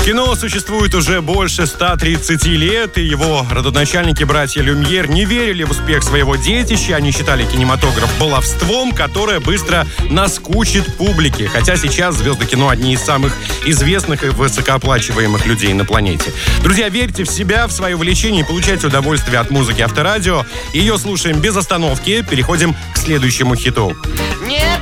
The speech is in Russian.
Кино существует уже больше 130 лет, и его родоначальники, братья Люмьер, не верили в успех своего детища. Они считали кинематограф баловством, которое быстро наскучит публике. Хотя сейчас звезды кино одни из самых известных и высокооплачиваемых людей на планете. Друзья, верьте в себя, в свое увлечение и получайте удовольствие от музыки Авторадио. Ее слушаем без остановки. Переходим к следующему хиту. Нет